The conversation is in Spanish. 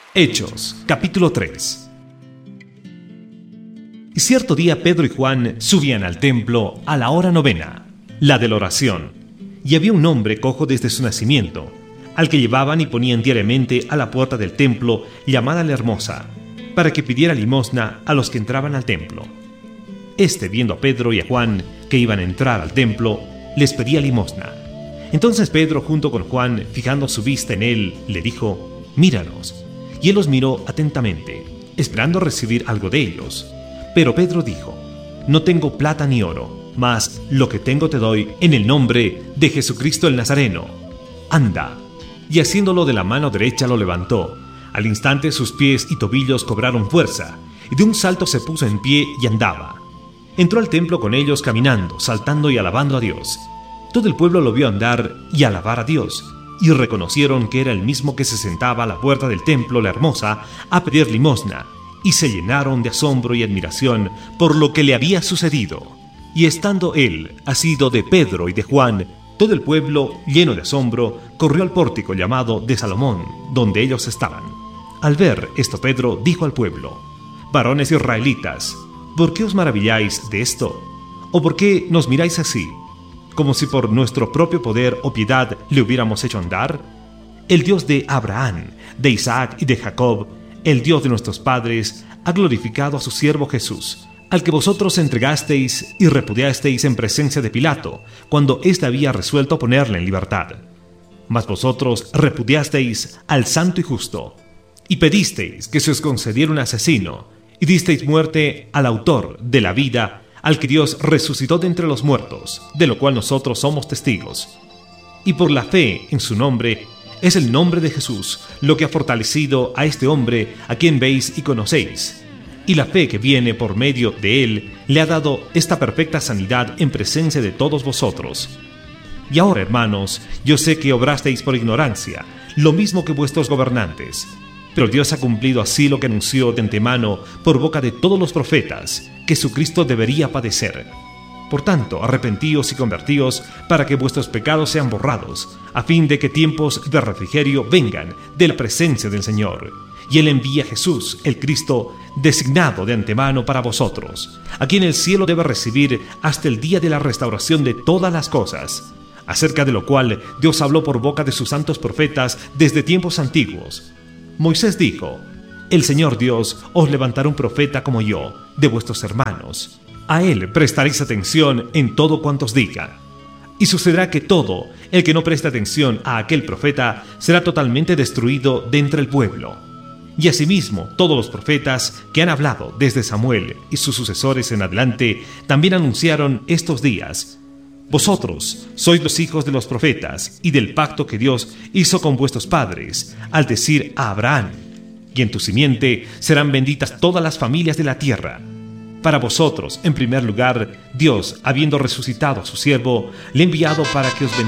Hechos, capítulo 3. Y cierto día Pedro y Juan subían al templo a la hora novena, la de la oración, y había un hombre cojo desde su nacimiento, al que llevaban y ponían diariamente a la puerta del templo llamada la Hermosa, para que pidiera limosna a los que entraban al templo. Este, viendo a Pedro y a Juan que iban a entrar al templo, les pedía limosna. Entonces Pedro, junto con Juan, fijando su vista en él, le dijo: «Míranos». Y él los miró atentamente, esperando recibir algo de ellos. Pero Pedro dijo: «No tengo plata ni oro, mas lo que tengo te doy en el nombre de Jesucristo el Nazareno. Anda». Y haciéndolo de la mano derecha lo levantó. Al instante sus pies y tobillos cobraron fuerza, y de un salto se puso en pie y andaba. Entró al templo con ellos caminando, saltando y alabando a Dios. Todo el pueblo lo vio andar y alabar a Dios, y reconocieron que era el mismo que se sentaba a la puerta del templo, la Hermosa, a pedir limosna, y se llenaron de asombro y admiración por lo que le había sucedido. Y estando él asido de Pedro y de Juan, todo el pueblo, lleno de asombro, corrió al pórtico llamado de Salomón, donde ellos estaban. Al ver esto, Pedro dijo al pueblo: «Varones israelitas, ¿por qué os maravilláis de esto? ¿O por qué nos miráis así, como si por nuestro propio poder o piedad le hubiéramos hecho andar? El Dios de Abraham, de Isaac y de Jacob, el Dios de nuestros padres, ha glorificado a su siervo Jesús, al que vosotros entregasteis y repudiasteis en presencia de Pilato, cuando éste había resuelto ponerle en libertad. Mas vosotros repudiasteis al santo y justo, y pedisteis que se os concediera un asesino, y disteis muerte al autor de la vida, al que Dios resucitó de entre los muertos, de lo cual nosotros somos testigos. Y por la fe en su nombre, es el nombre de Jesús lo que ha fortalecido a este hombre a quien veis y conocéis. Y la fe que viene por medio de él le ha dado esta perfecta sanidad en presencia de todos vosotros. Y ahora, hermanos, yo sé que obrasteis por ignorancia, lo mismo que vuestros gobernantes. Pero Dios ha cumplido así lo que anunció de antemano por boca de todos los profetas, que su Cristo debería padecer. Por tanto, arrepentíos y convertíos para que vuestros pecados sean borrados, a fin de que tiempos de refrigerio vengan de la presencia del Señor. Y Él envía a Jesús, el Cristo, designado de antemano para vosotros, a quien el cielo debe recibir hasta el día de la restauración de todas las cosas, acerca de lo cual Dios habló por boca de sus santos profetas desde tiempos antiguos. Moisés dijo: «El Señor Dios os levantará un profeta como yo, de vuestros hermanos. A él prestaréis atención en todo cuanto os diga. Y sucederá que todo el que no preste atención a aquel profeta será totalmente destruido de entre el pueblo». Y asimismo, todos los profetas que han hablado desde Samuel y sus sucesores en adelante también anunciaron estos días: «Vosotros sois los hijos de los profetas y del pacto que Dios hizo con vuestros padres, al decir a Abraham: y en tu simiente serán benditas todas las familias de la tierra». Para vosotros, en primer lugar, Dios, habiendo resucitado a su siervo, le ha enviado para que os bendiga